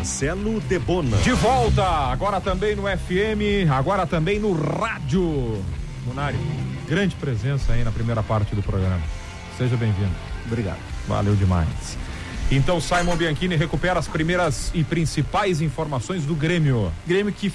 Marcelo Debona. De volta, agora também no FM, agora também no rádio. Munari, grande presença aí na primeira parte do programa. Seja bem-vindo. Obrigado. Valeu demais. Então, Simon Bianchini recupera as primeiras e principais informações do Grêmio. Grêmio que